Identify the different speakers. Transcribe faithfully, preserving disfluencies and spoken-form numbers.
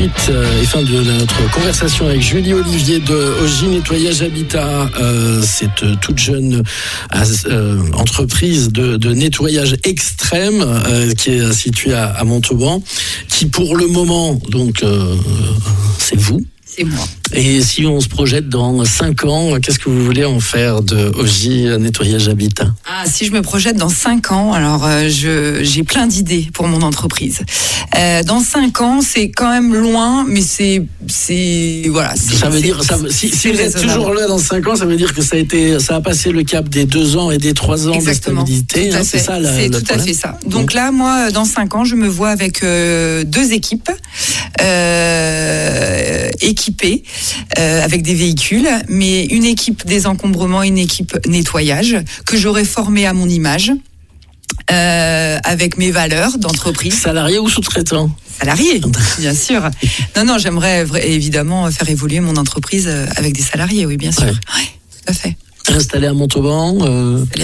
Speaker 1: suite euh, et fin de notre conversation avec Julie Olivier de Oji Nettoyage Habitat. Euh, cette euh, toute jeune euh, entreprise de, de nettoyage extrême euh, qui est située à, à Montauban, qui pour le moment, donc, euh, c'est vous.
Speaker 2: C'est moi.
Speaker 1: Et si on se projette dans cinq ans, qu'est-ce que vous voulez en faire de Oji Nettoyage Habitat ?
Speaker 2: Ah, si je me projette dans cinq ans, alors euh, je, j'ai plein d'idées pour mon entreprise. Euh, dans cinq ans, c'est quand même loin, mais c'est, c'est voilà. C'est,
Speaker 1: ça veut
Speaker 2: c'est,
Speaker 1: dire, ça, si, si vous êtes
Speaker 2: raisonnable.
Speaker 1: toujours là dans cinq ans, ça veut dire que ça a été, ça a passé le cap des deux ans et des trois ans.
Speaker 2: Exactement.
Speaker 1: De stabilité.
Speaker 2: Tout à
Speaker 1: Hein,
Speaker 2: fait.
Speaker 1: c'est ça, la,
Speaker 2: c'est
Speaker 1: le
Speaker 2: tout
Speaker 1: problème.
Speaker 2: à fait ça. Donc là, moi, dans cinq ans, je me vois avec euh, deux équipes euh, équipées. Euh, avec des véhicules, mais une équipe désencombrement, une équipe nettoyage que j'aurais formée à mon image, euh, avec mes valeurs d'entreprise.
Speaker 1: Salarié ou sous-traitant ?
Speaker 2: Salarié, bien sûr. Non, non, j'aimerais évidemment faire évoluer mon entreprise avec des salariés, oui, bien sûr.
Speaker 1: Ouais.
Speaker 2: Ouais, tout à fait.
Speaker 1: Installé à Montauban euh...